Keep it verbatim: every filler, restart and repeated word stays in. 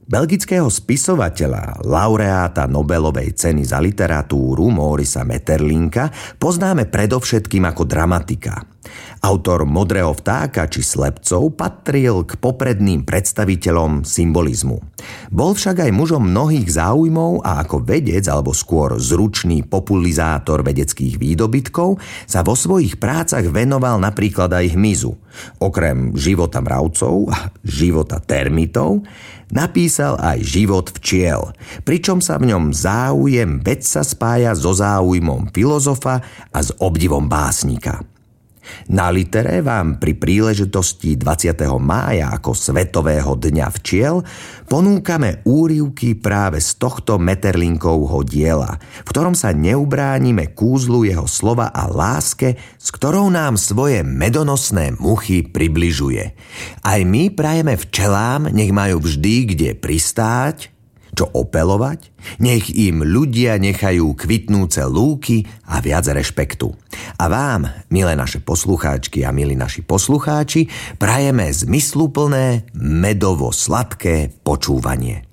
Belgického spisovateľa, laureáta Nobelovej ceny za literatúru Morisa Maeterlinka poznáme predovšetkým ako dramatika. Autor Modrého vtáka či Slepcov patril k popredným predstaviteľom symbolizmu. Bol však aj mužom mnohých záujmov a ako vedec alebo skôr zručný populizátor vedeckých výdobytkov sa vo svojich prácach venoval napríklad aj hmyzu. Okrem života mravcov a života termitov napísal aj Život včiel, pričom sa v ňom záujem vedca spája so záujmom filozofa a s obdivom básnika. Na litere vám pri príležitosti dvadsiateho mája ako Svetového dňa včiel ponúkame úryvky práve z tohto Maeterlinkovho diela, v ktorom sa neubránime kúzlu jeho slova a láske, s ktorou nám svoje medonosné muchy približuje. Aj my prajeme včelám, nech majú vždy kde pristáť, čo opelovať, nech im ľudia nechajú kvitnúce lúky a viac rešpektu. A vám, milé naše poslucháčky a milí naši poslucháči, prajeme zmysluplné, medovo-sladké počúvanie.